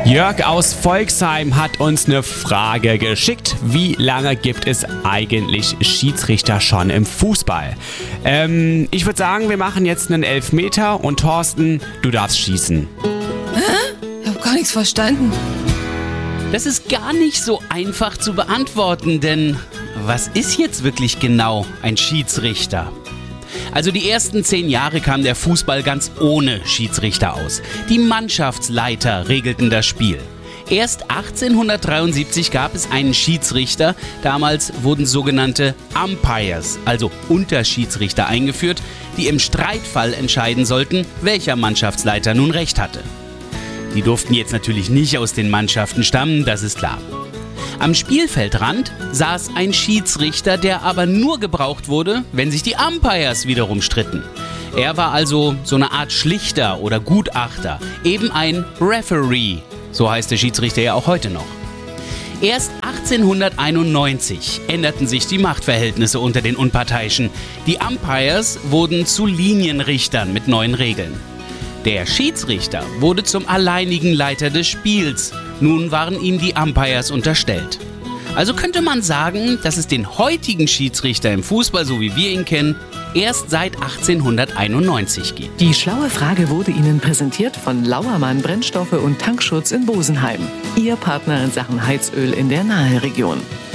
Jörg aus Volksheim hat uns eine Frage geschickt. Wie lange gibt es eigentlich Schiedsrichter schon im Fußball? Ich würde sagen, wir machen jetzt einen Elfmeter und Thorsten, du darfst schießen. Ich habe gar nichts verstanden. Das ist gar nicht so einfach zu beantworten, denn was ist jetzt wirklich genau ein Schiedsrichter? Also die ersten 10 Jahre kam der Fußball ganz ohne Schiedsrichter aus. Die Mannschaftsleiter regelten das Spiel. Erst 1873 gab es einen Schiedsrichter. Damals wurden sogenannte Umpires, also Unterschiedsrichter, eingeführt, die im Streitfall entscheiden sollten, welcher Mannschaftsleiter nun recht hatte. Die durften jetzt natürlich nicht aus den Mannschaften stammen, das ist klar. Am Spielfeldrand saß ein Schiedsrichter, der aber nur gebraucht wurde, wenn sich die Umpires wiederum stritten. Er war also so eine Art Schlichter oder Gutachter, eben ein Referee, so heißt der Schiedsrichter ja auch heute noch. Erst 1891 änderten sich die Machtverhältnisse unter den Unparteiischen. Die Umpires wurden zu Linienrichtern mit neuen Regeln. Der Schiedsrichter wurde zum alleinigen Leiter des Spiels. Nun waren ihm die Umpires unterstellt. Also könnte man sagen, dass es den heutigen Schiedsrichter im Fußball, so wie wir ihn kennen, erst seit 1891 gibt. Die schlaue Frage wurde Ihnen präsentiert von Lauermann Brennstoffe und Tankschutz in Bosenheim. Ihr Partner in Sachen Heizöl in der Naheregion.